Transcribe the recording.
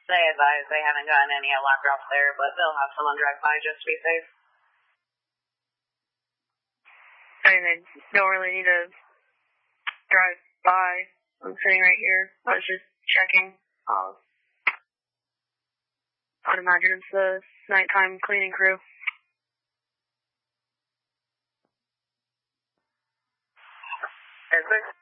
They advise they haven't gotten any alarm drops there, but they'll have someone drive by just to be safe. I mean, they don't really need to drive by. I'm sitting right here. I was just checking. I'd imagine it's the nighttime cleaning crew. Is this